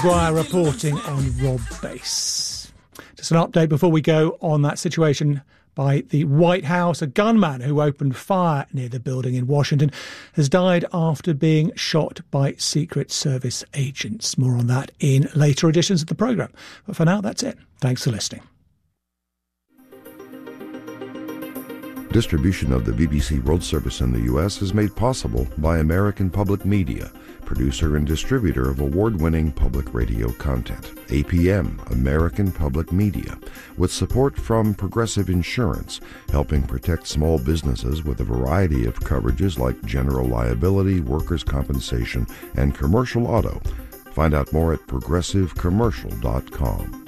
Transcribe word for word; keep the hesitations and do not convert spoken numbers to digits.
Dwyer reporting on Rob Base. Just an update before we go on that situation by the White House. A gunman who opened fire near the building in Washington has died after being shot by Secret Service agents. More on that in later editions of the programme. But for now, that's it. Thanks for listening. Distribution of the B B C World Service in the U S is made possible by American Public Media, producer and distributor of award-winning public radio content. A P M, American Public Media, with support from Progressive Insurance, helping protect small businesses with a variety of coverages like general liability, workers' compensation, and commercial auto. Find out more at progressive commercial dot com.